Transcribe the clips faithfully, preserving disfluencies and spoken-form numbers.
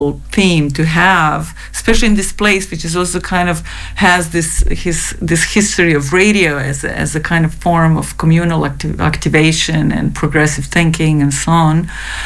theme to have, especially in this place, which is also kind of has this his this history of radio as a, as a kind of form of communal acti- activation and progressive thinking and so on.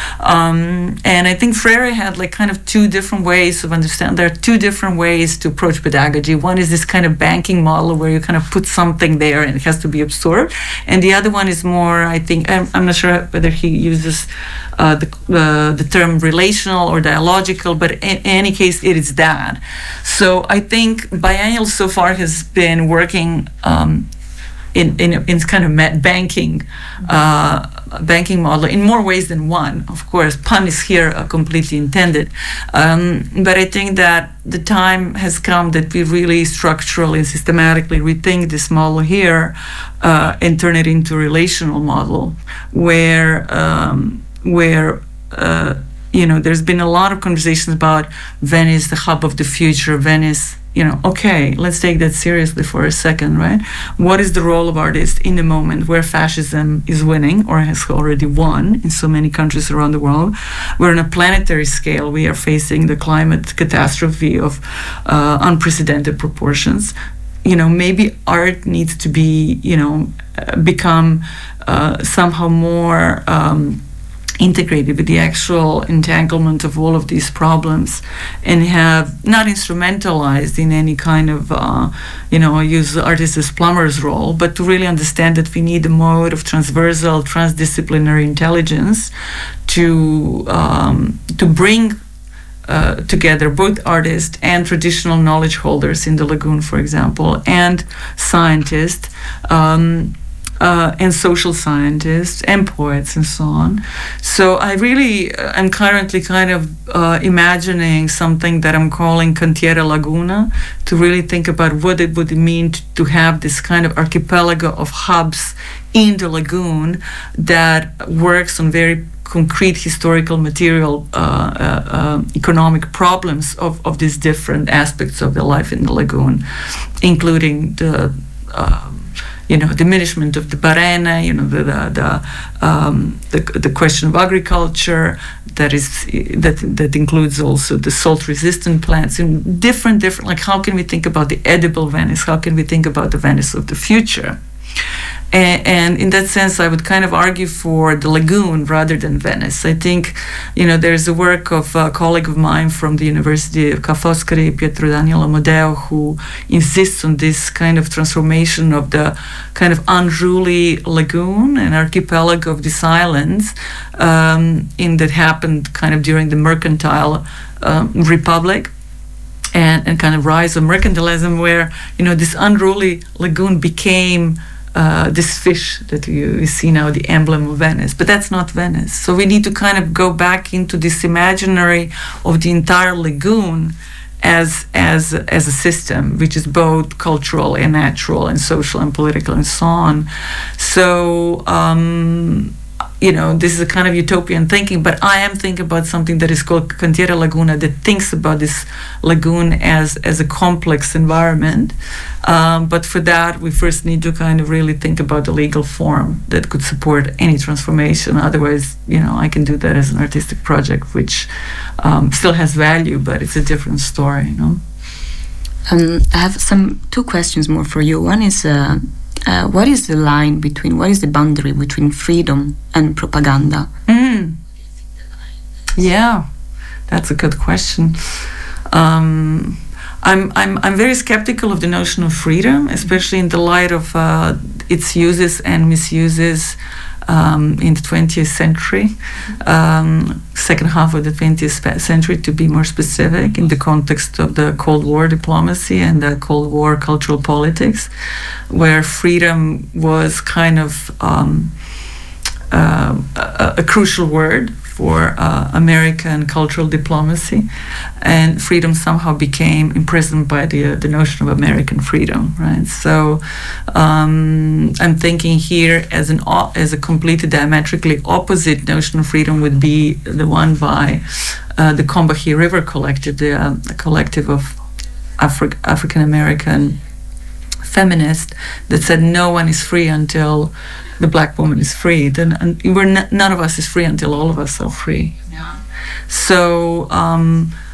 Um, and I think Freire had like kind of two different ways of understanding. There are two different ways to approach pedagogy. One is this kind of banking model where you kind of put something there and it has to be absorbed, and the other one is more, I think, I'm, I'm not sure whether he uses uh, the uh, the term relational or dialogical, but in any case, it is that. So I think Biennial so far has been working um, in, in in kind of banking uh, banking model in more ways than one. Of course, pun is here uh, completely intended, um, but I think that the time has come that we really structurally and systematically rethink this model here uh, and turn it into a relational model where um, where uh, you know, there's been a lot of conversations about Venice, the hub of the future, Venice, you know, okay, let's take that seriously for a second, right? What is the role of artists in the moment where fascism is winning or has already won in so many countries around the world? We're on a planetary scale. We are facing the climate catastrophe of uh, unprecedented proportions. You know, maybe art needs to be, you know, uh, become uh, somehow more um, integrated with the actual entanglement of all of these problems and have not instrumentalized in any kind of, uh, you know, use artists as plumbers role, but to really understand that we need a mode of transversal, transdisciplinary intelligence to um, to bring uh, together both artists and traditional knowledge holders in the lagoon, for example, and scientists, um, Uh, and social scientists and poets and so on. So I really uh, am currently kind of uh, imagining something that I'm calling Cantiere Laguna, to really think about what it would mean to, to have this kind of archipelago of hubs in the lagoon that works on very concrete historical material uh, uh, uh, economic problems of, of these different aspects of the life in the lagoon, including the uh, you know, diminishment of the barene, you know, the the the, um, the the question of agriculture that is that that includes also the salt-resistant plants and different different. Like, how can we think about the edible Venice? How can we think about the Venice of the future? And, and in that sense, I would kind of argue for the lagoon rather than Venice. I think, you know, there's a work of a colleague of mine from the University of Ca' Foscari, Pietro Daniel Amodeo, who insists on this kind of transformation of the kind of unruly lagoon and archipelago of these islands um, in that happened kind of during the mercantile um, republic. And, and kind of rise of mercantilism, where, you know, this unruly lagoon became uh, this fish that you, you see now, the emblem of Venice. But that's not Venice. So we need to kind of go back into this imaginary of the entire lagoon as as as a system, which is both cultural and natural and social and political and so on. So um, you know, this is a kind of utopian thinking, but I am thinking about something that is called Cantiere Laguna, that thinks about this lagoon as as a complex environment. Um, but for that, we first need to kind of really think about the legal form that could support any transformation. Otherwise, you know, I can do that as an artistic project, which um, still has value, but it's a different story, you know. Um, I have some two questions more for you. One is, uh, uh, what is the line between, what is the boundary between freedom and propaganda? Mm. Yeah, that's a good question. Um, I'm I'm I'm very skeptical of the notion of freedom, especially in the light of uh, its uses and misuses um, in the twentieth century, um, second half of the twentieth century, to be more specific, in the context of the Cold War diplomacy and the Cold War cultural politics, where freedom was kind of um, uh, a, a crucial word for uh, American cultural diplomacy, and freedom somehow became imprisoned by the uh, the notion of American freedom, right? So um, I'm thinking here as an o- as a completely diametrically opposite notion of freedom would be the one by uh, the Combahee River Collective, the uh, collective of Afri- African American feminists that said no one is free until the black woman is free. Then and we're n- none of us is free until all of us are free. Yeah. So um,